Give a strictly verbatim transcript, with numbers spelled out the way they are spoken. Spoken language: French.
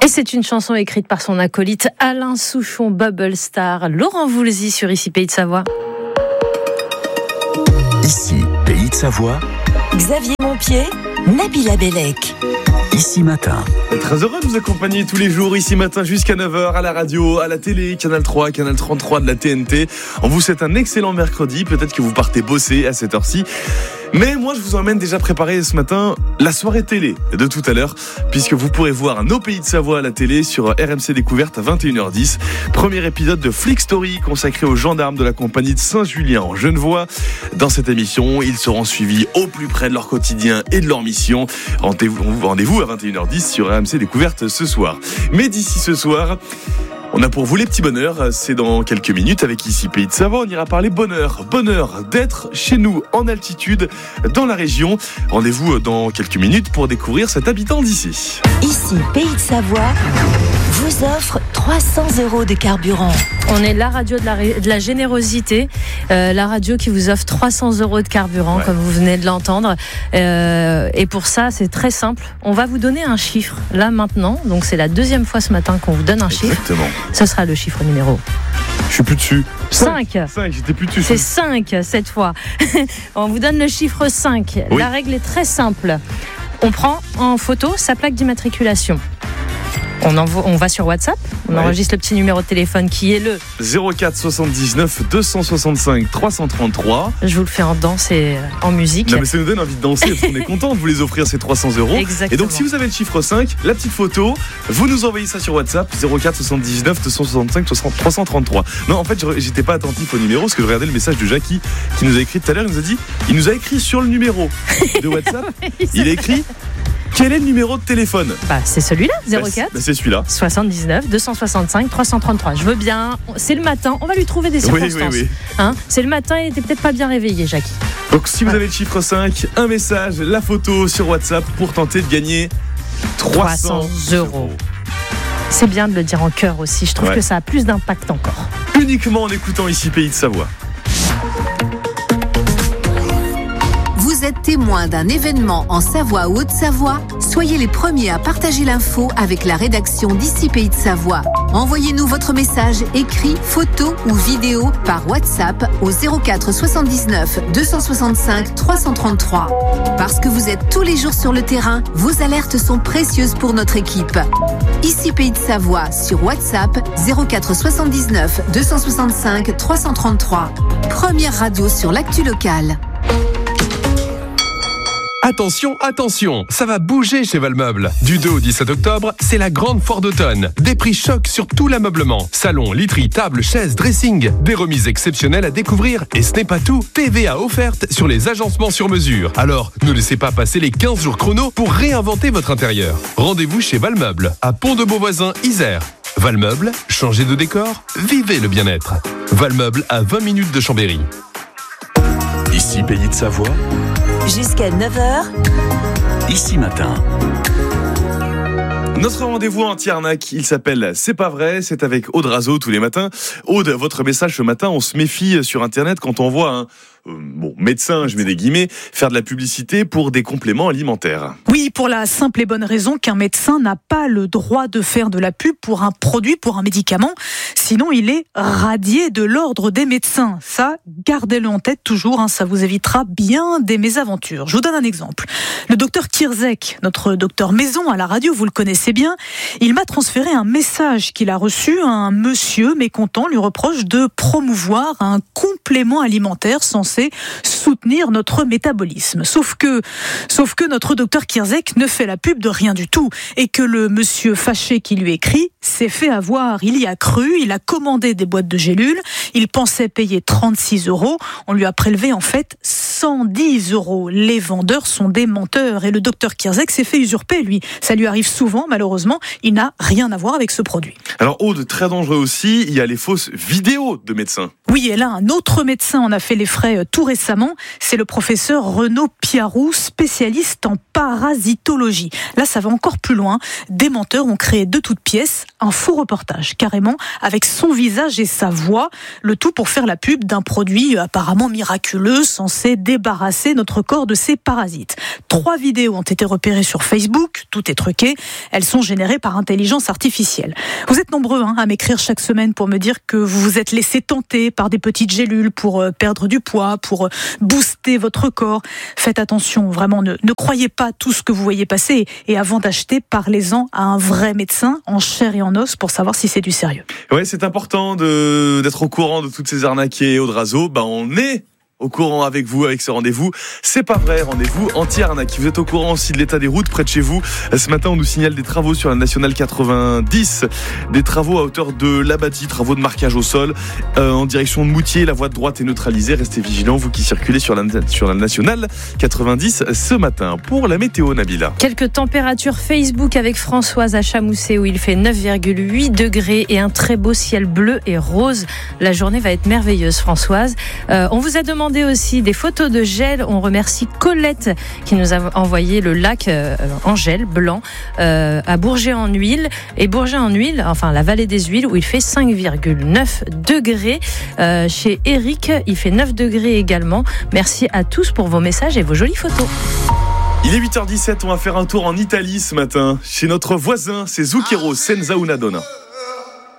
Et c'est une chanson écrite par son acolyte Alain Souchon, Bubble Star, Laurent Voulzy sur Ici Pays de Savoie. Ici Pays de Savoie. Xavier Montpied, Nabila Bellec. Ici Matin. Très heureux de vous accompagner tous les jours Ici Matin jusqu'à neuf heures à la radio, à la télé, Canal trois, Canal trente-trois de la T N T. On vous souhaite un excellent mercredi. Peut-être que vous partez bosser à cette heure-ci. Mais moi, je vous emmène déjà préparer ce matin la soirée télé de tout à l'heure, puisque vous pourrez voir Nos Pays de Savoie à la télé sur R M C Découverte à vingt et une heures dix. Premier épisode de Flick Story consacré aux gendarmes de la compagnie de Saint-Julien en Genevois. Dans cette émission, ils seront suivis au plus près de leur quotidien et de leur mission. Rendez-vous, rendez-vous à vingt et une heures dix sur R M C Découverte ce soir. Mais d'ici ce soir, on a pour vous les petits bonheurs, c'est dans quelques minutes avec Ici Pays de Savoie, on ira parler bonheur, bonheur d'être chez nous en altitude dans la région. Rendez-vous dans quelques minutes pour découvrir cet habitant d'ici. Ici Pays de Savoie vous offre trois cents euros de carburant. On est la radio de la, de la générosité, euh, la radio qui vous offre trois cents euros de carburant, ouais. Comme vous venez de l'entendre. Euh, et pour ça, c'est très simple. On va vous donner un chiffre là maintenant. Donc c'est la deuxième fois ce matin qu'on vous donne un Exactement. chiffre. Ce sera le chiffre numéro. Je suis plus dessus. cinq. cinq, j'étais plus dessus. C'est cinq cette fois. On vous donne le chiffre cinq. Oui. La règle est très simple. On prend en photo sa plaque d'immatriculation. On, envoie, on va sur WhatsApp, on ouais. enregistre le petit numéro de téléphone qui est le zéro quatre soixante-dix-neuf deux cent soixante-cinq trois cent trente-trois. Je vous le fais en danse et en musique. Non mais ça nous donne envie de danser parce qu'on est content de vous les offrir ces trois cents euros. Exactement. Et donc si vous avez le chiffre cinq, la petite photo, vous nous envoyez ça sur WhatsApp zéro quatre soixante-dix-neuf deux cent soixante-cinq trois cent trente-trois. Non en fait j'étais pas attentif au numéro parce que je regardais le message de Jackie qui nous a écrit tout à l'heure, il nous a dit, il nous a écrit sur le numéro de WhatsApp, il a écrit quel est le numéro de téléphone ? Bah, c'est celui-là, zéro quatre. Bah, c'est celui-là. soixante-dix-neuf deux cent soixante-cinq trois cent trente-trois. Je veux bien. C'est le matin. On va lui trouver des circonstances. Oui, oui, oui. Hein ? C'est le matin. Il était peut-être pas bien réveillé, Jackie. Donc, si vous avez le chiffre cinq, un message, la photo sur WhatsApp pour tenter de gagner trois cents euros. C'est bien de le dire en chœur aussi. Je trouve ouais. que ça a plus d'impact encore. Uniquement en écoutant Ici Pays de Savoie. Vous êtes témoin d'un événement en Savoie ou Haute-Savoie ? Soyez les premiers à partager l'info avec la rédaction d'Ici Pays de Savoie. Envoyez-nous votre message écrit, photo ou vidéo par WhatsApp au zéro quatre soixante-dix-neuf deux cent soixante-cinq trois cent trente-trois. Parce que vous êtes tous les jours sur le terrain, vos alertes sont précieuses pour notre équipe. Ici Pays de Savoie sur WhatsApp zéro quatre soixante-dix-neuf deux cent soixante-cinq trois cent trente-trois. Première radio sur l'actu locale. Attention, attention, ça va bouger chez Valmeuble. Du deux au dix-sept octobre, c'est la grande foire d'automne. Des prix chocs sur tout l'ameublement. Salon, literie, table, chaises, dressing. Des remises exceptionnelles à découvrir. Et ce n'est pas tout. T V A offerte sur les agencements sur mesure. Alors, ne laissez pas passer les quinze jours chrono pour réinventer votre intérieur. Rendez-vous chez Valmeuble, à Pont-de-Beauvoisin, Isère. Valmeuble, changez de décor, vivez le bien-être. Valmeuble à vingt minutes de Chambéry. Ici Pays de Savoie. Jusqu'à neuf heures. Ici Matin. Notre rendez-vous anti-arnaque, il s'appelle C'est pas vrai, c'est avec Aude Razo tous les matins. Aude, votre message ce matin, on se méfie sur Internet quand on voit un euh, bon, médecin, je mets des guillemets, faire de la publicité pour des compléments alimentaires. Oui, pour la simple et bonne raison qu'un médecin n'a pas le droit de faire de la pub pour un produit, pour un médicament, sinon il est radié de l'ordre des médecins. Ça, gardez-le en tête toujours, hein, ça vous évitera bien des mésaventures. Je vous donne un exemple. Le docteur Kirzek, notre docteur maison à la radio, vous le connaissez bien, il m'a transféré un message qu'il a reçu. Un monsieur mécontent lui reproche de promouvoir un complément alimentaire censé soutenir notre métabolisme. Sauf que, sauf que notre docteur Kirzek ne fait la pub de rien du tout et que le monsieur fâché qui lui écrit s'est fait avoir. Il y a cru, il a commandé des boîtes de gélules, il pensait payer trente-six euros, on lui a prélevé en fait cent dix euros. Les vendeurs sont des menteurs et le docteur Kirzek s'est fait usurper, lui. Ça lui arrive souvent, malheureusement, il n'a rien à voir avec ce produit. Alors Aude, très dangereux aussi, il y a les fausses vidéos de médecins. Oui, et là, un autre médecin en a fait les frais tout récemment, c'est le professeur Renaud Piarou, spécialiste en parasitologie. Là, ça va encore plus loin. Des menteurs ont créé de toutes pièces un faux reportage, carrément, avec son visage et sa voix, le tout pour faire la pub d'un produit apparemment miraculeux, censé débarrasser notre corps de ces parasites. Trois vidéos ont été repérées sur Facebook, tout est truqué, elles sont générées par intelligence artificielle. Vous êtes nombreux hein, à m'écrire chaque semaine pour me dire que vous vous êtes laissé tenter par des petites gélules pour euh, perdre du poids, pour euh, booster votre corps. Faites attention, vraiment, ne, ne croyez pas tout ce que vous voyez passer et avant d'acheter, parlez-en à un vrai médecin en chair et en os pour savoir si c'est du sérieux. Ouais, c'est important de, d'être au courant de toutes ces arnaques et Audrazo. Bah, on est au courant avec vous, avec ce rendez-vous. C'est pas vrai, rendez-vous anti-arnaque. Vous êtes au courant aussi de l'état des routes près de chez vous. Ce matin, on nous signale des travaux sur la nationale quatre-vingt-dix, des travaux à hauteur de l'Abatis, travaux de marquage au sol, euh, en direction de Moutier. La voie de droite est neutralisée. Restez vigilants, vous qui circulez sur la, sur la nationale quatre-vingt-dix ce matin. Pour la météo, Nabila. Quelques températures Facebook avec Françoise à Chamousset où il fait neuf virgule huit degrés et un très beau ciel bleu et rose. La journée va être merveilleuse, Françoise. Euh, on vous a demandé aussi des photos de gel. On remercie Colette qui nous a envoyé le lac euh, en gel blanc euh, à Bourget-en-Huile. Et Bourget-en-Huile, enfin la vallée des Huiles, où il fait cinq virgule neuf degrés. Euh, chez Eric, il fait neuf degrés également. Merci à tous pour vos messages et vos jolies photos. Il est huit heures dix-sept, on va faire un tour en Italie ce matin. Chez notre voisin, c'est Zucchero, Senza una donna.